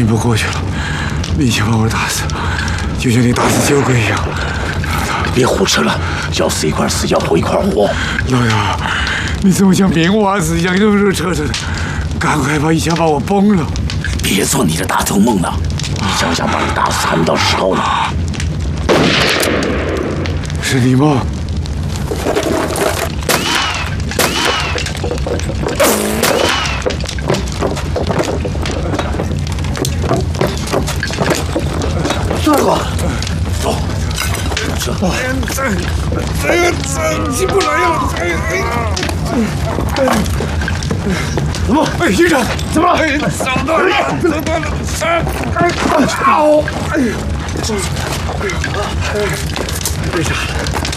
拼不过去了，你想把我打死，就像你打死酒鬼一样。 别胡吃了，要死一块死，要活一块活。 老大，你怎么像冥娃子一样热热扯扯的？赶快一下把我崩了！ 别做你的大头梦了，你想想把你打死还没到时候呢。 是你吗？ 大哥，走。 起不来了！怎么？哎，营长，怎么了？伤断了，伤断了！哎，好！哎呀，没啥了。